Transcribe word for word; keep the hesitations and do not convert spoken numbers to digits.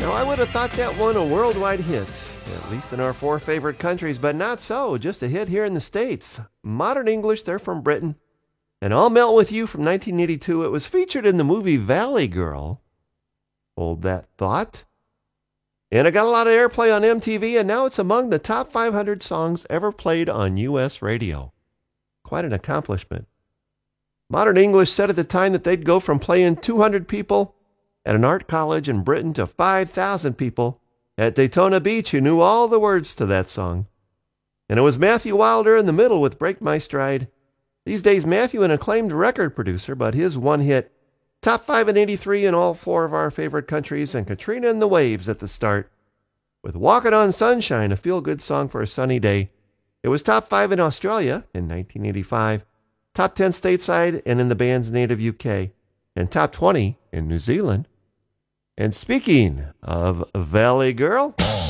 Now, I would have thought that one a worldwide hit, at least in our four favorite countries, but not so. Just a hit here in the States. Modern English, they're from Britain. And I'll Melt With You from nineteen eighty-two. It was featured in the movie Valley Girl. Hold that thought. And it got a lot of airplay on M T V, and now it's among the top five hundred songs ever played on U S radio. Quite an accomplishment. Modern English said at the time that they'd go from playing two hundred people at an art college in Britain to five thousand people at Daytona Beach who knew all the words to that song. And it was Matthew Wilder in the middle with Break My Stride. These days, Matthew, an acclaimed record producer, but his one hit, top five in eighty-three in all four of our favorite countries, and Katrina and the Waves at the start. With Walkin' on Sunshine, a feel-good song for a sunny day. It was top five in Australia in nineteen eighty-five, top ten stateside and in the band's native U K, and top twenty in New Zealand. And speaking of Valley Girl...